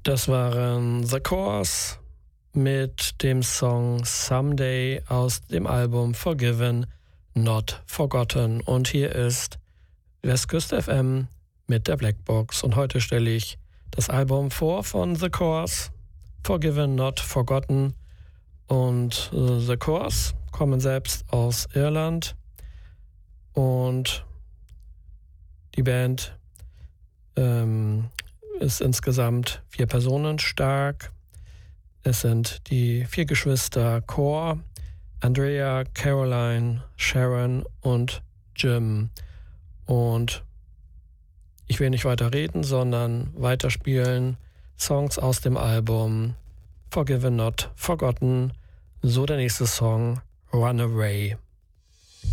Das waren The Course mit dem Song Someday aus dem Album Forgiven, Not Forgotten. Und hier ist Westküste FM mit der Blackbox. Und heute stelle ich das Album vor von The Course, Forgiven, Not Forgotten. Und The Course kommen selbst aus Irland. Und die Band ist insgesamt 4 Personen stark. Es sind die 4 Geschwister Cor, Andrea, Caroline, Sharon und Jim. Und ich will nicht weiter reden, sondern weiterspielen Songs aus dem Album Forgiven Not Forgotten. So der nächste Song, Runaway.